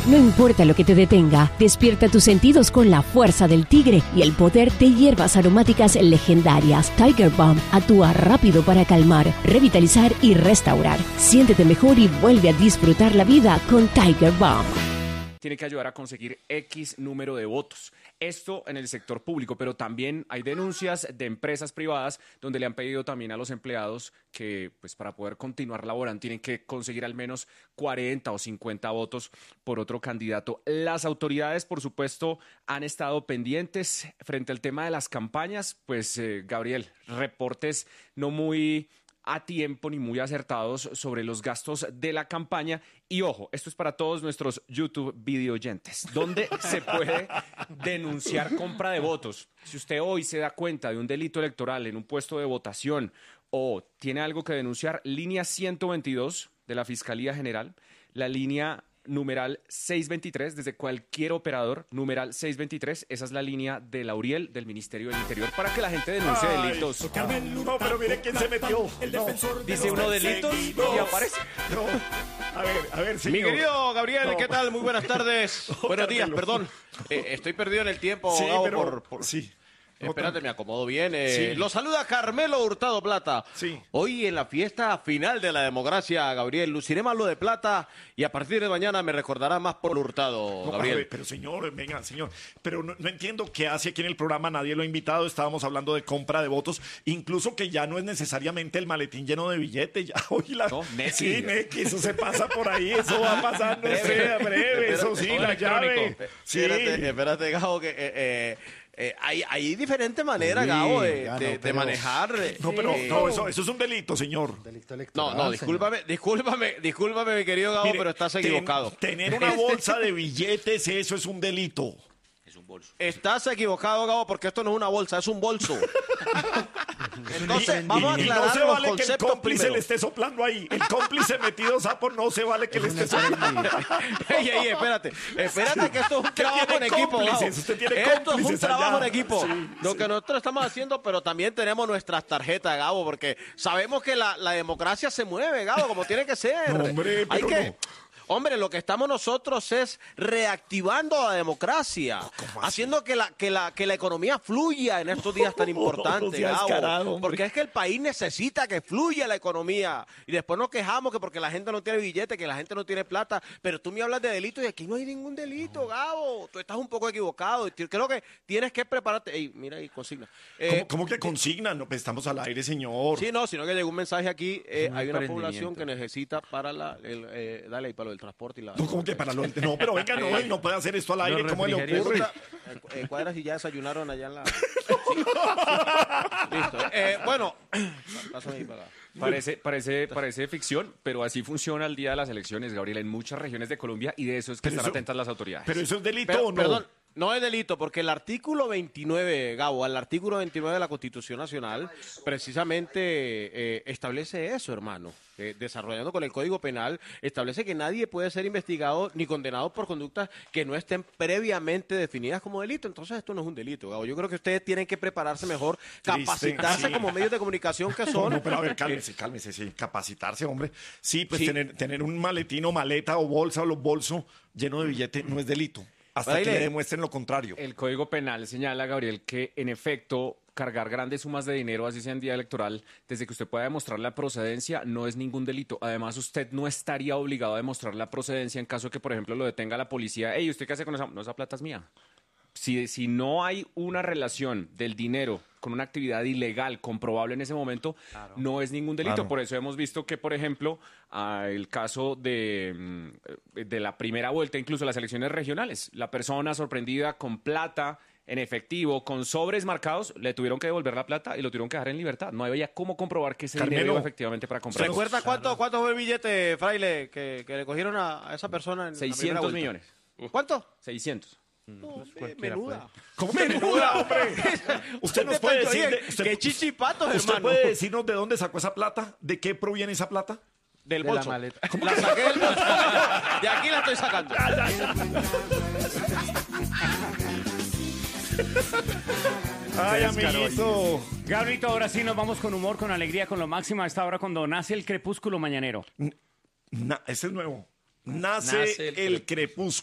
No importa lo que te detenga, despierta tus sentidos con la fuerza del tigre y el poder de hierbas aromáticas legendarias. Tiger Balm actúa rápido para calmar, revitalizar y restaurar. Siéntete mejor y vuelve a disfrutar la vida con Tiger Balm. Tiene que ayudar a conseguir X número de votos. Esto en el sector público, pero también hay denuncias de empresas privadas donde le han pedido también a los empleados que, pues, para poder continuar laborando tienen que conseguir al menos 40 o 50 votos por otro candidato. Las autoridades, por supuesto, han estado pendientes frente al tema de las campañas. Pues, Gabriel, reportes no muy a tiempo ni muy acertados sobre los gastos de la campaña. Y ojo, esto es para todos nuestros YouTube video oyentes, donde se puede denunciar compra de votos. Si usted hoy se da cuenta de un delito electoral en un puesto de votación o tiene algo que denunciar, línea 122 de la Fiscalía General, la línea numeral 623, desde cualquier operador, numeral 623, esa es la línea de Lauriel del Ministerio del Interior para que la gente denuncie delitos. No, pero mire quién se metió. Dice uno delitos y aparece. No. A ver, señor. Mi querido Gabriel, No. ¿qué tal? Muy buenas tardes. Buenos días, Carmelo. perdón. Estoy perdido en el tiempo, Sí, Gabo, pero... por... Sí. Espérate, me acomodo bien. Sí. Lo saluda Carmelo Hurtado Plata. Sí. Hoy en la fiesta final de la democracia, Gabriel, luciré más lo de plata y a partir de mañana me recordará más por Hurtado, No, Gabriel. pero señor, venga, señor. Pero no entiendo qué hace aquí en el programa, nadie lo ha invitado, estábamos hablando de compra de votos, incluso que ya no es necesariamente el maletín lleno de billetes, ya hoy la... No, Nequi. Sí, Nequi, eso se pasa por ahí, eso va a pasar, no sé, breve, eso sí, todo la llave. electrónico. Sí. Espérate, Gabo, que... hay diferentes maneras, Gabo, de manejar. No, pero no, eso es un delito, señor. Delito electoral. No, discúlpame, mi querido Gabo, Mire, pero estás equivocado. Tener una bolsa de billetes, eso es un delito. Estás equivocado, Gabo, porque esto no es una bolsa, es un bolso. Entonces, vamos a Y aclarar no se los vale que el conceptos cómplice primero. le esté soplando ahí. El cómplice metido sapo no se vale que le esté soplando. Ey, espérate que esto es un trabajo en tiene equipo, Gabo. cómplices, usted tiene Esto es un cómplices trabajo allá. en equipo. Sí, Lo que nosotros estamos haciendo, pero también tenemos nuestras tarjetas, Gabo, porque sabemos que la democracia se mueve, Gabo, como tiene que ser. No, hombre, Hay pero que... no. Hombre, lo que estamos nosotros es reactivando la democracia, ¿Cómo así? haciendo que la economía fluya en estos días tan importantes, sea Gabo. descarado, hombre. Porque es que el país necesita que fluya la economía. Y después nos quejamos que porque la gente no tiene billete, que la gente no tiene plata. Pero tú me hablas de delitos y aquí no hay ningún delito, Gabo. Tú estás un poco equivocado. Creo que tienes que prepararte. Ey, mira ahí, consigna. ¿Cómo que consignan? No, pues estamos al aire, señor. Sí, no, sino que llegó un mensaje aquí. Hay una emprendimiento. población que necesita para dale ahí para lo del transporte y la... No, ¿cómo que para lo... No, pero venga, no, él no puede hacer esto al aire. ¿Cómo le ocurre? Cuadras y ya desayunaron allá en la... Listo. Bueno, pásame ahí para acá. Parece ficción, pero así funciona el día de las elecciones, Gabriel, en muchas regiones de Colombia, y de eso es que Pero están eso- atentas las autoridades. ¿Pero eso es delito Pero, o no? Perdón, no es delito, porque el artículo 29, Gabo, el artículo 29 de la Constitución Nacional, precisamente establece eso, hermano. Desarrollando con el Código Penal, establece que nadie puede ser investigado ni condenado por conductas que no estén previamente definidas como delito. Entonces esto no es un delito, Gabo. Yo creo que ustedes tienen que prepararse mejor, Triste, capacitarse sí. como medios de comunicación que No, son. no, pero a ver, cálmese, sí, capacitarse, hombre. Sí, pues Sí. Tener un maletín o maleta o bolsa o los bolsos lleno de billete no es delito. Hasta Baile. que le demuestren lo contrario. El Código Penal señala, Gabriel, que en efecto cargar grandes sumas de dinero, así sea en día electoral, desde que usted pueda demostrar la procedencia, no es ningún delito. Además, usted no estaría obligado a demostrar la procedencia en caso que, por ejemplo, lo detenga la policía. Ey, ¿usted qué hace con esa? No, esa plata es mía. Si no hay una relación del dinero con una actividad ilegal comprobable en ese momento, no es ningún delito. Claro. Por eso hemos visto que, por ejemplo, el caso de la primera vuelta, incluso las elecciones regionales, la persona sorprendida con plata en efectivo, con sobres marcados, le tuvieron que devolver la plata y lo tuvieron que dejar en libertad. No había cómo comprobar que ese Carmelo, dinero iba efectivamente para comprar. ¿Recuerda cuánto fue el billete, Fraile, que le cogieron a esa persona en la primera 600 vuelta? millones. ¿Cuánto? 600. No, menuda. ¿Cómo menuda, hombre? Usted nos puede decir... ¡Qué chichipatos, ¿Usted hermano! puede decirnos de dónde sacó esa plata? ¿De qué proviene esa plata? Del De la bolso. maleta. La saqué del bolso. De aquí la estoy sacando. Ay, amiguito. Gabrielito, ahora sí nos vamos con humor, con alegría, con lo máximo a esta hora cuando nace el crepúsculo mañanero. Ese es nuevo. Nace el crepúsculo.